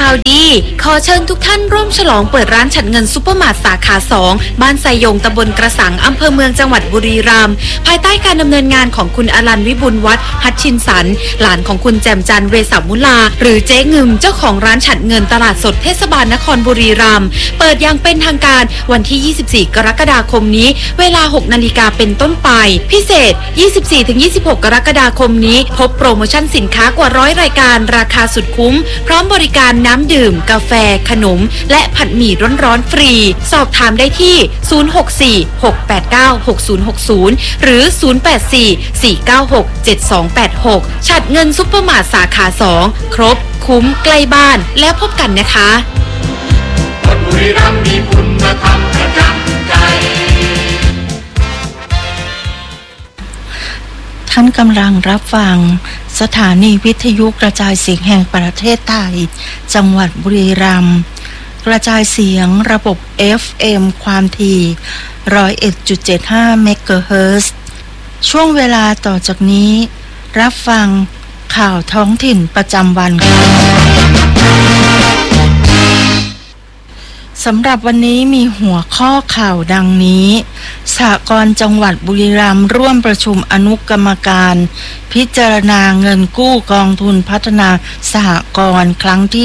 าวดีขอเชิญทุกท่านร่วมฉลองเปิดร้านฉัดเงินซุปเปอร์มาร์ทสาขา2บ้านไซยงตำบลกระสังอำเภอเมืองจังหวัดบุรีรัมย์ภายใต้การดำเนินงานของคุณอลันวิบุลวัฒน์ฮัตชินสันหลานของคุณแจ่มจันทร์เวสามุลาหรือเจ๊งึมเจ้าของร้านฉัดเงินตลาดสดเทศบาลนครบุรีรัมย์เปิดอย่างเป็นทางการวันที่24กรกฎาคมนี้เวลา 6 นาฬิกาเป็นต้นไปพิเศษ 24-26 กรกฎาคมนี้พบโปรโมชั่นสินค้ากว่า100รายการราคาสุดคุ้มพร้อมบริการน้ำดื่มกาแฟขนมและผัดหมี่ร้อนๆฟรีสอบถามได้ที่ 064-689-6060 หรือ 084-496-7286 ฉัดเงินซุปเปอร์มาร์ทสาขา2ครบคุ้มใกล้บ้านแล้วพบกันนะคะคนบุรีรัมย์มีคุณธรรมประจำใจท่านกำลังรับฟังสถานีวิทยุกระจายเสียงแห่งประเทศไทยจังหวัดบุรีรัมย์กระจายเสียงระบบ FM ความถี่ 101.75 เมกะเฮิรตซ์ช่วงเวลาต่อจากนี้รับฟังข่าวท้องถิ่นประจำวันค่ะสำหรับวันนี้มีหัวข้อข่าวดังนี้สหกรณ์จังหวัดบุรีรัมย์ร่วมประชุมอนุกรรมการพิจารณาเงินกู้กองทุนพัฒนาสหกรณ์ครั้งที่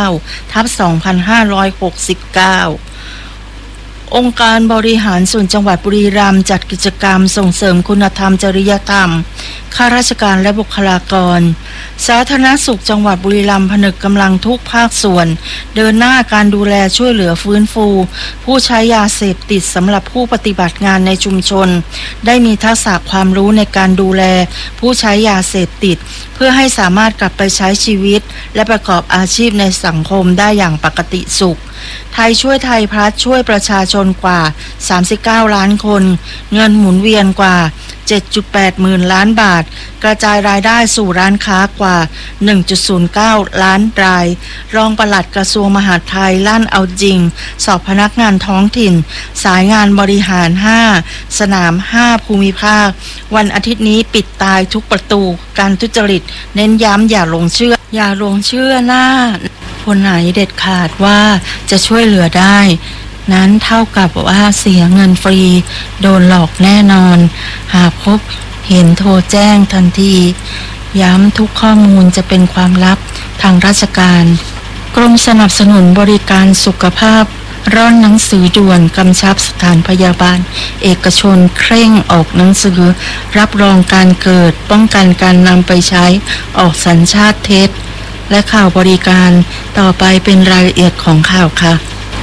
9/2569 องค์การบริหารส่วนจังหวัดบุรีรัมย์จัดกิจกรรมส่งเสริมคุณธรรมจริยธรรมข้าราชการและบุคลากรสาธารณสุขจังหวัดบุรีรัมย์ผนึกกำลังทุกภาคส่วนเดินหน้าการดูแลช่วยเหลือฟื้นฟูผู้ใช้ยาเสพติดสำหรับผู้ปฏิบัติงานในชุมชนได้มีทักษะความรู้ในการดูแลผู้ใช้ยาเสพติดเพื่อให้สามารถกลับไปใช้ชีวิตและประกอบอาชีพในสังคมได้อย่างปกติสุขไทยช่วยไทยพลัสช่วยประชาชนกว่า39ล้านคนเงินหมุนเวียนกว่า 7.8 หมื่นล้านบาทกระจายรายได้สู่ร้านค้ากว่า 1.09 ล้านรายรองปลัดกระทรวงมหาดไทยลั่นเอาจริงสอบพนักงานท้องถิ่นสายงานบริหาร5สนาม5ภูมิภาควันอาทิตย์นี้ปิดตายทุกประตูการทุจริตเน้นย้ำอย่าหลงเชื่อหน้าคนไหนเด็ดขาดว่าจะช่วยเหลือได้นั้นเท่ากับว่าเสียเงินฟรีโดนหลอกแน่นอนหากพบเห็นโทรแจ้งทันทีย้ำทุกข้อมูลจะเป็นความลับทางราชการกรมสนับสนุนบริการสุขภาพร่อนหนังสือด่วนกำชับสถานพยาบาลเอกชนเคร่งออกหนังสือรับรองการเกิดป้องกันการนำไปใช้ออกสัญชาติเท็จและข่าวบริการต่อไปเป็นรายละเอียดของข่าวค่ะ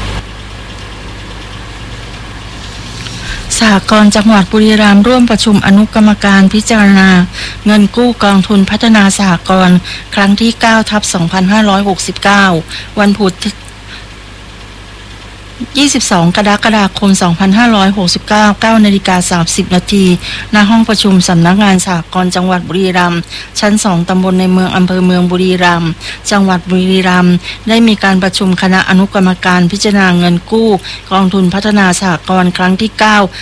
สหกรณ์จังหวัดบุรีรัมย์ร่วมประชุมอนุกรรมการพิจารณาเงินกู้กองทุนพัฒนาสหกรณ์ครั้งที่ 9/2569 วันพุธ22 กรกฎาคม 2569 9:30 น.ณ ห้องประชุมสำนักงานสหกรณ์จังหวัดบุรีรัมย์ชั้น 2 ตำบลในเมืองอำเภอเมืองบุรีรัมย์จังหวัดบุรีรัมย์ได้มีการประชุมคณะอนุกรรมการพิจารณาเงินกู้กองทุนพัฒนาสหกรณ์ครั้งที่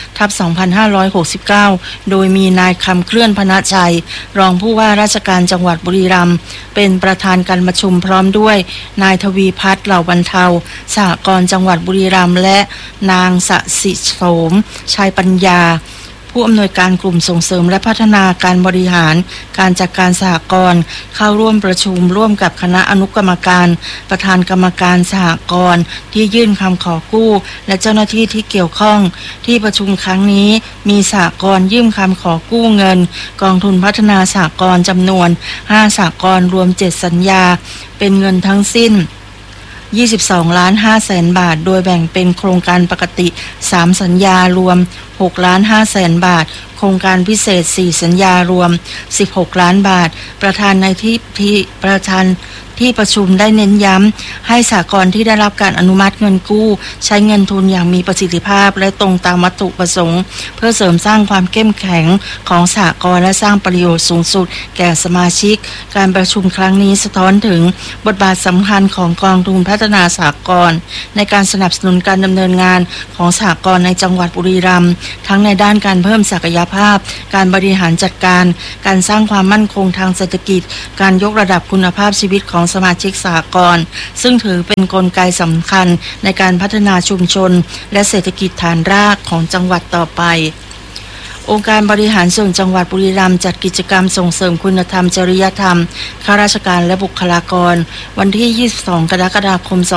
9/2569 โดยมีนายคำเคลื่อนพนะชัยรองผู้ว่าราชการจังหวัดบุรีรัมย์เป็นประธานการประชุมพร้อมด้วยนายทวีพัฒน์เหล่าบรรเทาสหกรณ์จังหวัดบุรีรัมย์และนางสศิโสมชัยปัญญาผู้อำนวยการกลุ่มส่งเสริมและพัฒนาการบริหารการจัดการสหกรณ์เข้าร่วมประชุมร่วมกับคณะอนุกรรมการประธานกรรมการสหกรณ์ที่ยื่นคำขอกู้และเจ้าหน้าที่ที่เกี่ยวข้องที่ประชุมครั้งนี้มีสหกรณ์ยื่นคำขอกู้เงินกองทุนพัฒนาสหกรณ์จำนวน5สหกรณ์รวม7สัญญาเป็นเงินทั้งสิ้น22,500,000 บาทโดยแบ่งเป็นโครงการปกติ3สัญญารวม6,500,000 บาทโครงการพิเศษ4สัญญารวม16ล้านบาทประธานในที่ประชุมได้เน้นย้ำให้สหกรณ์ที่ได้รับการอนุมัติเงินกู้ใช้เงินทุนอย่างมีประสิทธิภาพและตรงตามวัตถุประสงค์เพื่อเสริมสร้างความเข้มแข็งของสหกรณ์และสร้างประโยชน์สูงสุดแก่สมาชิกการประชุมครั้งนี้สะท้อนถึงบทบาทสำคัญของกองทุนพัฒนาสหกรณ์ในการสนับสนุนการดำเนินงานของสหกรณ์ในจังหวัดบุรีรัมย์ทั้งในด้านการเพิ่มศักยภาพการบริหารจัดการการสร้างความมั่นคงทางเศรษฐกิจการยกระดับคุณภาพชีวิตของสมาชิกสหกรณ์ซึ่งถือเป็นกลไกสำคัญในการพัฒนาชุมชนและเศรษฐกิจฐานรากของจังหวัดต่อไปองค์การบริหารส่วนจังหวัดบุรีรัมย์จัดกิจกรรมส่งเสริมคุณธรรมจริยธรรมข้าราชการและบุคลากรวันที่ 22 กรกฎาคม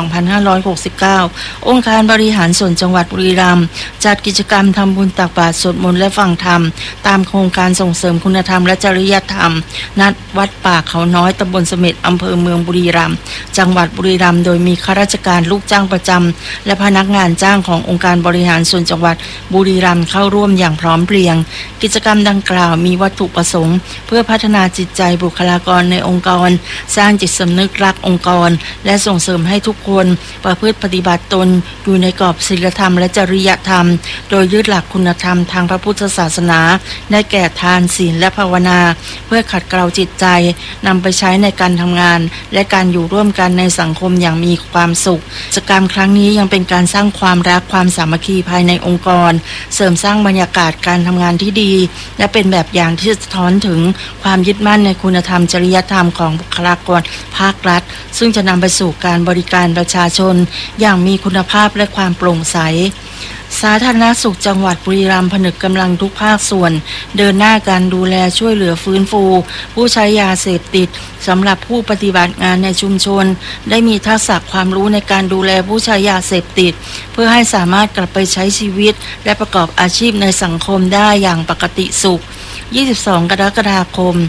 2569 องค์การบริหารส่วนจังหวัดบุรีรัมย์จัดกิจกรรมทำบุญตักบาตรสวดมนต์และฟังธรรมตามโครงการส่งเสริมคุณธรรมและจริยธรรมณวัดป่าเขาน้อยตำบลเสม็ดอำเภอเมืองบุรีรัมย์จังหวัดบุรีรัมย์โดยมีข้าราชการลูกจ้างประจำและพนักงานจ้างขององค์การบริหารส่วนจังหวัดบุรีรัมย์เข้าร่วมอย่างพร้อมเพรียงกิจกรรมดังกล่าวมีวัตถุประสงค์เพื่อพัฒนาจิตใจบุคลากรในองค์กรสร้างจิตสำนึกรักองค์กรและส่งเสริมให้ทุกคนประพฤติปฏิบัติตนอยู่ในกรอบศีลธรรมและจริยธรรมโดยยึดหลักคุณธรรมทางพระพุทธศาสนาได้แก่ทานศีลและภาวนาเพื่อขัดเกลาจิตใจนำไปใช้ในการทำงานและการอยู่ร่วมกันในสังคมอย่างมีความสุขกิจกรรมครั้งนี้ยังเป็นการสร้างความรักความสามัคคีภายในองค์กรเสริมสร้างบรรยากาศการทำงานที่ดีและเป็นแบบอย่างที่สะท้อนถึงความยึดมั่นในคุณธรรมจริยธรรมของบุคลากรภาครัฐซึ่งจะนำไปสู่การบริการประชาชนอย่างมีคุณภาพและความโปร่งใสสาธารณสุขจังหวัดบุรีรัมย์ผนึกกำลังทุกภาคส่วนเดินหน้าการดูแลช่วยเหลือฟื้นฟูผู้ใช้ยาเสพติดสำหรับผู้ปฏิบัติงานในชุมชนได้มีทักษะความรู้ในการดูแลผู้ใช้ยาเสพติดเพื่อให้สามารถกลับไปใช้ชีวิตและประกอบอาชีพในสังคมได้อย่างปกติสุข22 กรกฎาคม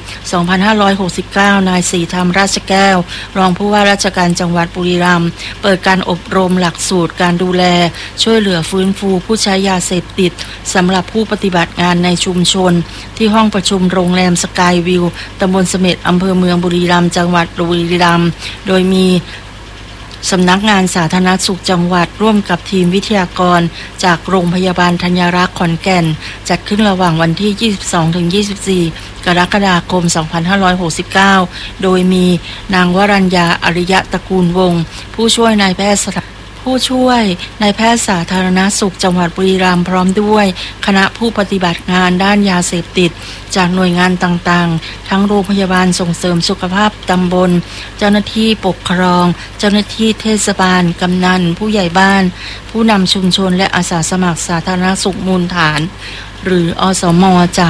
2569 นายศรีธรรมราชแก้วรองผู้ว่าราชการจังหวัดบุรีรัมย์เปิดการอบรมหลักสูตรการดูแลช่วยเหลือฟื้นฟูผู้ใช้ยาเสพติดสำหรับผู้ปฏิบัติงานในชุมชนที่ห้องประชุมโรงแรมสกายวิวตำบลเสม็ดอำเภอเมืองบุรีรัมย์จังหวัดบุรีรัมย์โดยมีสำนักงานสาธารณสุขจังหวัดร่วมกับทีมวิทยากรจากโรงพยาบาลธัญรักษ์ขอนแก่นจัดขึ้นระหว่างวันที่ 22-24 กรกฎาคม 2569 โดยมีนางวรัญญาอริยะตระกูลวงศ์ผู้ช่วยนายแพทย์สาธารณสุขจังหวัดบุรีรัมย์พร้อมด้วยคณะผู้ปฏิบัติงานด้านยาเสพติดจากหน่วยงานต่างๆทั้งโรงพยาบาลส่งเสริมสุขภาพตำบลเจ้าหน้าที่ปกครองเจ้าหน้าที่เทศบาลกำนันผู้ใหญ่บ้านผู้นำชุมชนและอาสาสมัครสาธารณสุขมูลฐานหรืออสม.จาก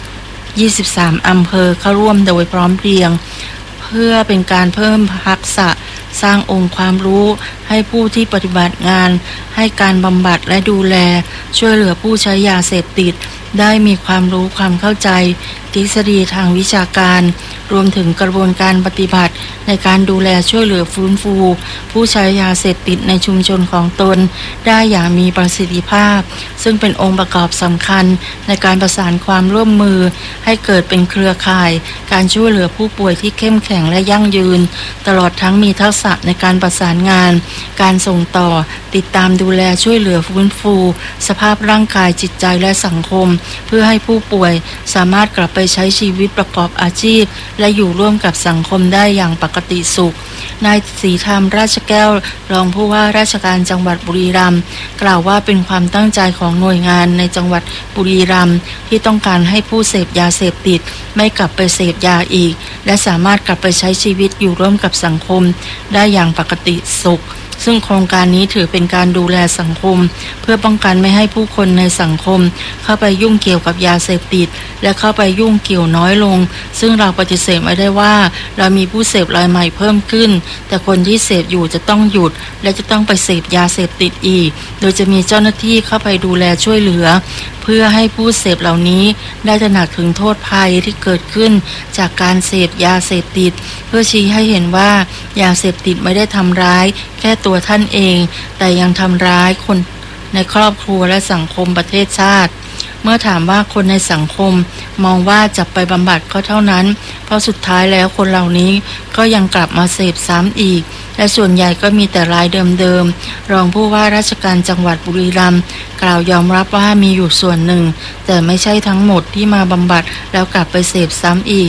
23 อำเภอเข้าร่วมโดยพร้อมเพรียงเพื่อเป็นการเพิ่มทักษะสร้างองค์ความรู้ให้ผู้ที่ปฏิบัติงานให้การบำบัดและดูแลช่วยเหลือผู้ใช้ยาเสพติดได้มีความรู้ความเข้าใจทฤษฎีทางวิชาการรวมถึงกระบวนการปฏิบัติในการดูแลช่วยเหลือฟื้นฟูผู้ใช้ยาเสพติดในชุมชนของตนได้อย่างมีประสิทธิภาพซึ่งเป็นองค์ประกอบสำคัญในการประสานความร่วมมือให้เกิดเป็นเครือข่ายการช่วยเหลือผู้ป่วยที่เข้มแข็งและยั่งยืนตลอดทั้งมีทักษะในการประสานงานการส่งต่อติดตามดูแลช่วยเหลือฟื้นฟูสภาพร่างกายจิตใจและสังคมเพื่อให้ผู้ป่วยสามารถกลับไปใช้ชีวิตประกอบอาชีพและอยู่ร่วมกับสังคมได้อย่างปกติสุขนายศรีธรรมราชแก้วรองผู้ว่าราชการจังหวัดบุรีรัมย์กล่าวว่าเป็นความตั้งใจของหน่วยงานในจังหวัดบุรีรัมย์ที่ต้องการให้ผู้เสพยาเสพติดไม่กลับไปเสพยาอีกและสามารถกลับไปใช้ชีวิตอยู่ร่วมกับสังคมได้อย่างปกติสุขซึ่งโครงการนี้ถือเป็นการดูแลสังคมเพื่อป้องกันไม่ให้ผู้คนในสังคมเข้าไปยุ่งเกี่ยวกับยาเสพติดและเข้าไปยุ่งเกี่ยวน้อยลงซึ่งเราปฏิเสธไม่ได้ว่าเรามีผู้เสพรายใหม่เพิ่มขึ้นแต่คนที่เสพอยู่จะต้องหยุดและจะต้องไปเสพยาเสพติดอีกโดยจะมีเจ้าหน้าที่เข้าไปดูแลช่วยเหลือเพื่อให้ผู้เสพเหล่านี้ได้ตระหนักถึงโทษภัยที่เกิดขึ้นจากการเสพยาเสพติดเพื่อชี้ให้เห็นว่ายาเสพติดไม่ได้ทำร้ายแค่ตัวท่านเองแต่ยังทำร้ายคนในครอบครัวและสังคมประเทศชาติเมื่อถามว่าคนในสังคมมองว่าจับไปบำบัดก็เท่านั้นเพราะสุดท้ายแล้วคนเหล่านี้ก็ยังกลับมาเสพซ้ำอีกและส่วนใหญ่ก็มีแต่รายเดิมๆรองผู้ว่าราชการจังหวัดบุรีรัมย์กล่าวยอมรับว่ามีอยู่ส่วนหนึ่งแต่ไม่ใช่ทั้งหมดที่มาบำบัดแล้วกลับไปเสพซ้ำอีก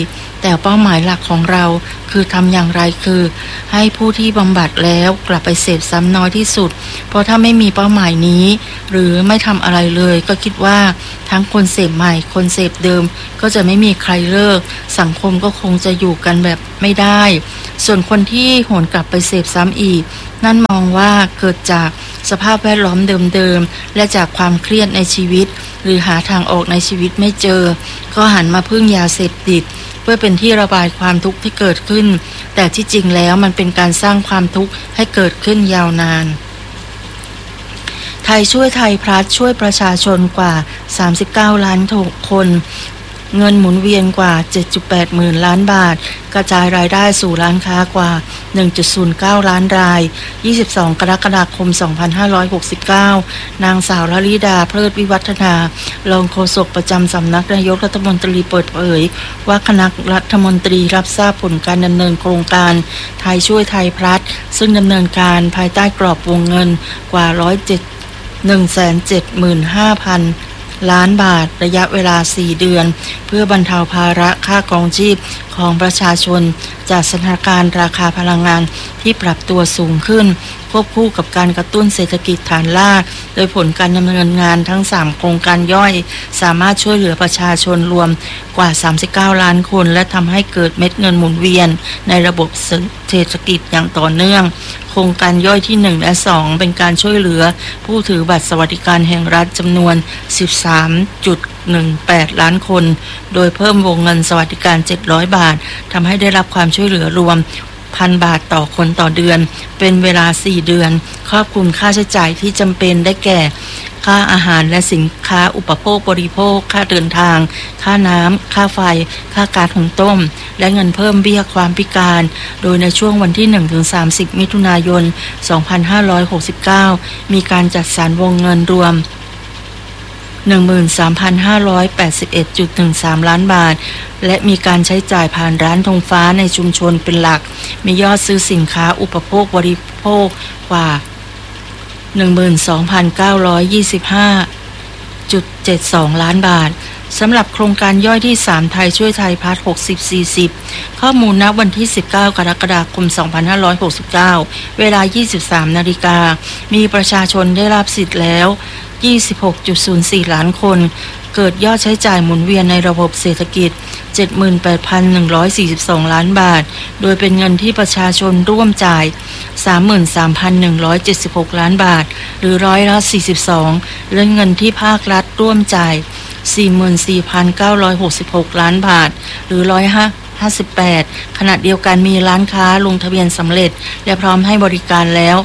แต่เป้าหมายหลักของเราคือทำอย่างไรคือให้ผู้ที่บำบัดแล้วกลับไปเสพซ้ำน้อยที่สุดเพราะถ้าไม่มีเป้าหมายนี้หรือไม่ทำอะไรเลยก็คิดว่าทั้งคนเสพใหม่คนเสพเดิมก็จะไม่มีใครเลิกสังคมก็คงจะอยู่กันแบบไม่ได้ส่วนคนที่โหนกลับไปเสพซ้ำอีกนั่นมองว่าเกิดจากสภาพแวดล้อมเดิมๆและจากความเครียดในชีวิตหรือหาทางออกในชีวิตไม่เจอก็หันมาพึ่งยาเสพติดเพื่อเป็นที่ระบายความทุกข์ที่เกิดขึ้นแต่ที่จริงแล้วมันเป็นการสร้างความทุกข์ให้เกิดขึ้นยาวนานไทยช่วยไทยพลัสช่วยประชาชนกว่า39ล้านคนเงินหมุนเวียนกว่า 7.8 หมื่นล้านบาทกระจายรายได้สู่ร้านค้ากว่า 1.09 ล้านราย22 กรกฎาคม 2569นางสาวลลิดาเพลิดวิวัฒนารองโฆษกประจำสำนักนายกรัฐมนตรีเปิดเผยว่าคณะรัฐมนตรีรับทราบผลการดำเนินโครงการไทยช่วยไทยพลัสซึ่งดำเนินการภายใต้กรอบวงเงินกว่า175,000 ล้านบาทระยะเวลา4เดือนเพื่อบรรเทาภาระค่าครองชีพของประชาชนจากสถานการณ์ราคาพลังงานที่ปรับตัวสูงขึ้นควบคู่กับการกระตุ้นเศรษฐกิจฐานรากโดยผลการดำเนินงานทั้ง3โครงการย่อยสามารถช่วยเหลือประชาชนรวมกว่า39ล้านคนและทำให้เกิดเม็ดเงินหมุนเวียนในระบบเศรษฐกิจอย่างต่อเนื่องโครงการย่อยที่1และ2เป็นการช่วยเหลือผู้ถือบัตรสวัสดิการแห่งรัฐจำนวน 13.18 ล้านคนโดยเพิ่มวงเงินสวัสดิการ700 บาททำให้ได้รับความช่วยเหลือรวม 1,000 บาทต่อคนต่อเดือนเป็นเวลา4เดือนครอบคลุมค่าใช้จ่ายที่จำเป็นได้แก่ค่าอาหารและสินค้าอุปโภคบริโภคค่าเดินทางค่าน้ำค่าไฟค่าก๊าซหุงต้มและเงินเพิ่มเบี้ยความพิการโดยในช่วงวันที่ 1-30 มิถุนายน 2569มีการจัดสรรวงเงินรวม13,581.13 ล้านบาทและมีการใช้จ่ายผ่านร้านธงฟ้าในชุมชนเป็นหลักมียอดซื้อสินค้าอุปโภคบริโภคกว่า 12,925.72 ล้านบาทสำหรับโครงการย่อยที่3ไทยช่วยไทยพลัส60-40ข้อมูลณวันที่19กรกฎาคม2569เวลา 23:00 น.มีประชาชนได้รับสิทธิ์แล้ว26.04 ล้านคนเกิดยอดใช้จ่ายหมุนเวียนในระบบเศรษฐกิจ 78,142 ล้านบาทโดยเป็นเงินที่ประชาชนร่วมจ่าย 33,176 ล้านบาทหรือร้อยละ42และเงินที่ภาครัฐร่วมจ่าย 44,966 ล้านบาทหรือ158ขณะเดียวกันมีร้านค้าลงทะเบียนสำเร็จและพร้อมให้บริการแล้ว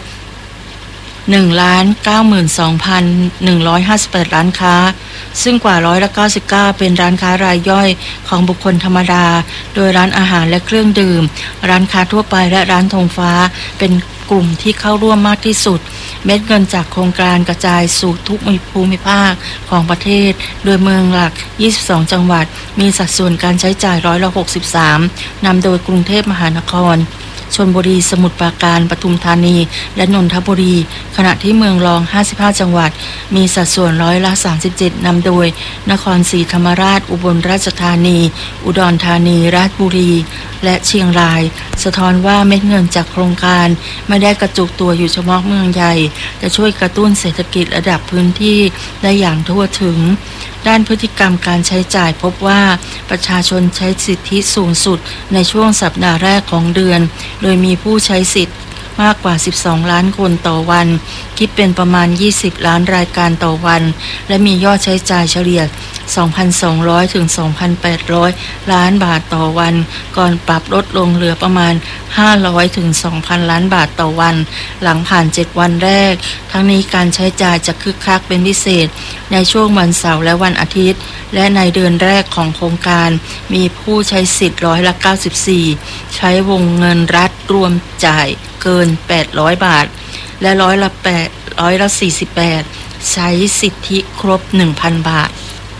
1,92,158 ร้านค้าซึ่งกว่า99%เป็นร้านค้ารายย่อยของบุคคลธรรมดาโดยร้านอาหารและเครื่องดื่มร้านค้าทั่วไปและร้านธงฟ้าเป็นกลุ่มที่เข้าร่วมมากที่สุดเม็ดเงินจากโครงการกระจายสู่ทุกภูมิภาคของประเทศโดยเมืองหลัก22จังหวัดมีสัดส่วนการใช้จ่าย63%นำโดยกรุงเทพมหานครชลบุรีสมุทรปราการปทุมธานีและนนทบุรีขณะที่เมืองรอง55จังหวัดมีสัดส่วน37%นำโดยนครศรีธรรมราชอุบลราชธานีอุดรธานีราชบุรีและเชียงรายสะท้อนว่าเม็ดเงินจากโครงการไม่ได้กระจุกตัวอยู่เฉพาะเมืองใหญ่จะช่วยกระตุ้นเศรษฐกิจระดับพื้นที่ได้อย่างทั่วถึงด้านพฤติกรรมการใช้จ่ายพบว่าประชาชนใช้สิทธิสูงสุดในช่วงสัปดาห์แรกของเดือนโดยมีผู้ใช้สิทธิ์มากกว่า12ล้านคนต่อวันคิดเป็นประมาณ20ล้านรายการต่อวันและมียอดใช้จ่ายเฉลี่ย 2,200 ถึง 2,800 ล้านบาทต่อวันก่อนปรับลดลงเหลือประมาณ500 ถึง 2,000 ล้านบาทต่อวันหลังผ่าน7วันแรกทั้งนี้การใช้จ่ายจะคึกคักเป็นพิเศษในช่วงวันเสาร์และวันอาทิตย์และในเดือนแรกของโครงการมีผู้ใช้สิทธิ์94%ใช้วงเงินรัฐรวมจ่ายเกิน800บาทและร้อยละ48ใช้สิทธิครบ 1,000 บาท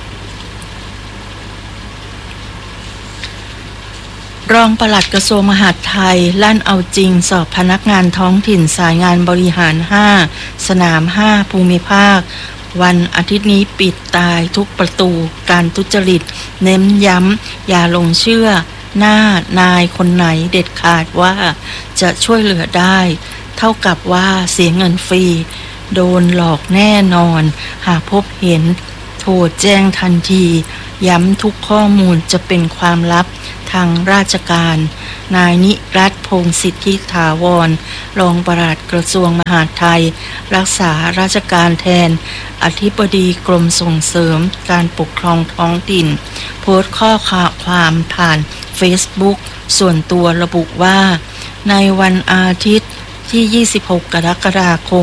รองปลัดกระทรวงมหาดไทยลั่นเอาจริงสอบพนักงานท้องถิ่นสายงานบริหาร5สนาม5ภูมิภาควันอาทิตย์นี้ปิดตายทุกประตูการทุจริตเน้นย้ำอย่าลงเชื่อหน้านายคนไหนเด็ดขาดว่าจะช่วยเหลือได้เท่ากับว่าเสียเงินฟรีโดนหลอกแน่นอนหากพบเห็นโทรแจ้งทันทีย้ำทุกข้อมูลจะเป็นความลับทางราชการนายนิรัตน์พงษ์สิทธิถาวรรองปลัดกระทรวงมหาดไทยรักษาราชการแทนอธิบดีกรมส่งเสริมการปกครองท้องถิ่นโพสต์ข้อความผ่านเฟซบุ๊กส่วนตัวระบุว่าในวันอาทิตย์ที่ 26 กรกฎาคม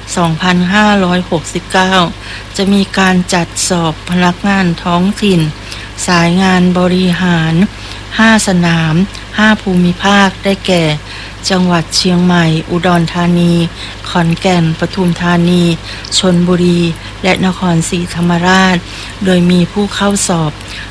2569 จะมีการจัดสอบพนักงานท้องถิ่นสายงานบริหาร5 สนาม 5 ภูมิภาคได้แก่จังหวัดเชียงใหม่อุดรธานีขอนแก่นปทุมธานีชลบุรีและนครศรีธรรมราชโดยมีผู้เข้าสอบ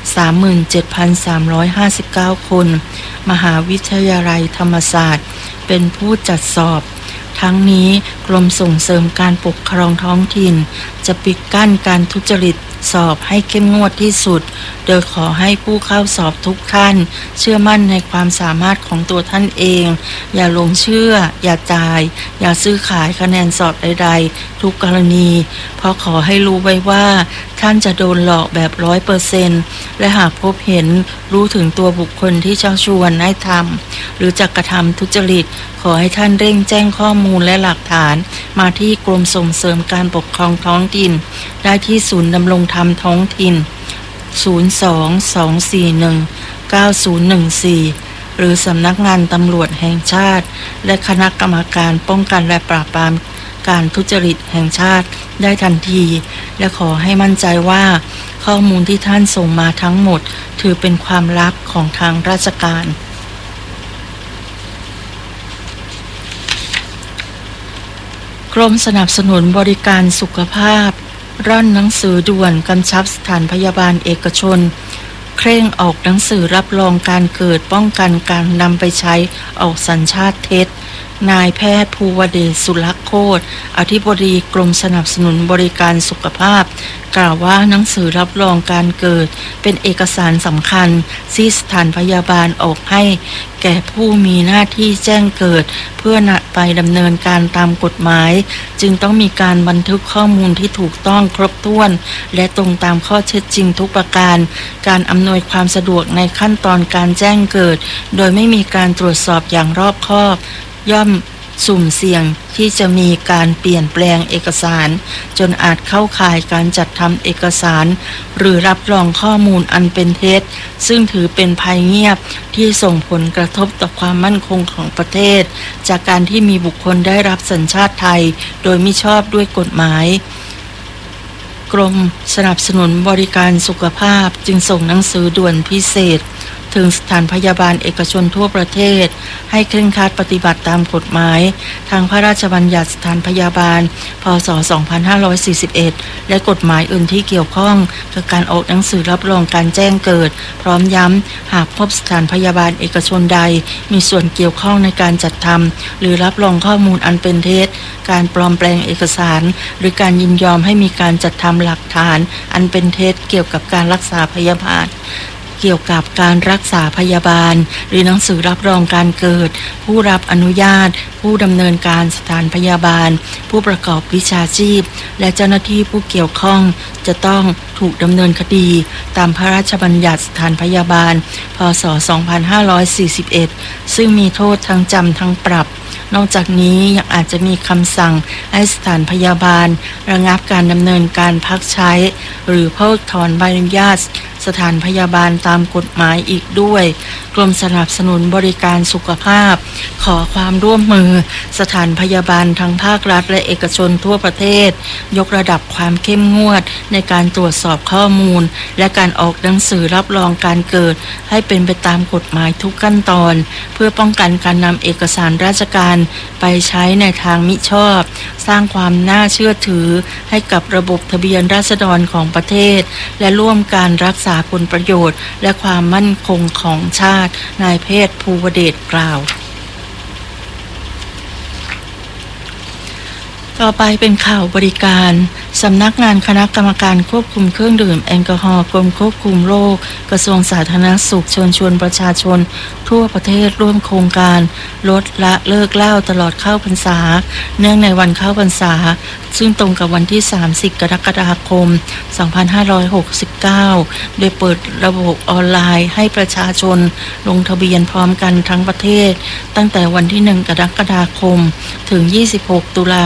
37,359 คนมหาวิทยาลัยธรรมศาสตร์เป็นผู้จัดสอบทั้งนี้กรมส่งเสริมการปกครองท้องถิ่นจะปิดกั้นการทุจริตสอบให้เข้มงวดที่สุดโดยขอให้ผู้เข้าสอบทุกท่านเชื่อมั่นในความสามารถของตัวท่านเองอย่าหลงเชื่ออย่าจ่ายอย่าซื้อขายคะแนนสอบใดๆทุกกรณีเพราะขอให้รู้ไว้ว่าท่านจะโดนหลอกแบบ 100% และหากพบเห็นรู้ถึงตัวบุคคลที่ชักชวนให้ทำหรือจะกระทำทุจริตขอให้ท่านเร่งแจ้งข้อมูลและหลักฐานมาที่กรมส่งเสริมการปกครองท้องถิ่นได้ที่ศูนย์ดำรงธรรมท้องถิ่น 02-241-9014 หรือสำนักงานตำรวจแห่งชาติและคณะกรรมการป้องกันและปราบปรามการทุจริตแห่งชาติได้ทันทีและขอให้มั่นใจว่าข้อมูลที่ท่านส่งมาทั้งหมดถือเป็นความลับของทางราชการกรมสนับสนุนบริการสุขภาพร่อนหนังสือด่วนกำชับสถานพยาบาลเอกชนเคร่งออกหนังสือรับรองการเกิดป้องกันการนำไปใช้ออกสัญชาติเท็จนายแพทย์ภูวเดชสุลักษ์โคตรอธิบดีกรมสนับสนุนบริการสุขภาพกล่าวว่าหนังสือรับรองการเกิดเป็นเอกสารสำคัญที่สถานพยาบาลออกให้แก่ผู้มีหน้าที่แจ้งเกิดเพื่อนำไปดำเนินการตามกฎหมายจึงต้องมีการบันทึกข้อมูลที่ถูกต้องครบถ้วนและตรงตามข้อเท็จจริงทุกประการการอำนวยความสะดวกในขั้นตอนการแจ้งเกิดโดยไม่มีการตรวจสอบอย่างรอบคอบย่อมสุ่มเสี่ยงที่จะมีการเปลี่ยนแปลงเอกสารจนอาจเข้าข่ายการจัดทำเอกสารหรือรับรองข้อมูลอันเป็นเท็จซึ่งถือเป็นภัยเงียบที่ส่งผลกระทบต่อความมั่นคงของประเทศจากการที่มีบุคคลได้รับสัญชาติไทยโดยมิชอบด้วยกฎหมายกรมสนับสนุนบริการสุขภาพจึงส่งหนังสือด่วนพิเศษถึงสถานพยาบาลเอกชนทั่วประเทศให้เคร่งครัดปฏิบัติตามกฎหมายทางพระราชบัญญัติสถานพยาบาลพ.ศ. 2541และกฎหมายอื่นที่เกี่ยวข้องกับการออกหนังสือรับรองการแจ้งเกิดพร้อมย้ำหากพบสถานพยาบาลเอกชนใดมีส่วนเกี่ยวข้องในการจัดทำหรือรับรองข้อมูลอันเป็นเท็จการปลอมแปลงเอกสารหรือการยินยอมให้มีการจัดทำหลักฐานอันเป็นเท็จเกี่ยวกับการรักษาพยาบาลเกี่ยวกับการรักษาพยาบาลหรือหนังสือรับรองการเกิดผู้รับอนุญาตผู้ดำเนินการสถานพยาบาลผู้ประกอบวิชาชีพและเจ้าหน้าที่ผู้เกี่ยวข้องจะต้องถูกดำเนินคดีตามพระราชบัญญัติสถานพยาบาลพ.ศ. 2541ซึ่งมีโทษทั้งจำทั้งปรับนอกจากนี้ยังอาจจะมีคำสั่งให้สถานพยาบาลระงับการดำเนินการพักใช้หรือเพิกถอนใบอนุญาตสถานพยาบาลตามกฎหมายอีกด้วยกรมสนับสนุนบริการสุขภาพขอความร่วมมือสถานพยาบาลทั้งภาครัฐและเอกชนทั่วประเทศยกระดับความเข้มงวดในการตรวจสอบข้อมูลและการออกหนังสือรับรองการเกิดให้เป็นไปตามกฎหมายทุกขั้นตอนเพื่อป้องกันการนำเอกสารราชการไปใช้ในทางมิชอบสร้างความน่าเชื่อถือให้กับระบบทะเบียนราษฎรของประเทศและร่วมการรักษาผลประโยชน์และความมั่นคงของชาตินายแพทย์ภูวเดชกล่าวต่อไปเป็นข่าวบริการสำนักงานคณะกรรมการควบคุมเครื่องดื่มแอลกอฮอล์กรมควบคุมโรคกระทรวงสาธารณสุขเชิญชวนประชาชนทั่วประเทศร่วมโครงการลดละเลิกเหล้าตลอดเข้าพรรษาเนื่องในวันเข้าพรรษาซึ่งตรงกับวันที่30กรกฎาคม2569โดยเปิดระบบออนไลน์ให้ประชาชนลงทะเบียนพร้อมกันทั้งประเทศตั้งแต่วันที่1กรกฎาคมถึง26ตุลา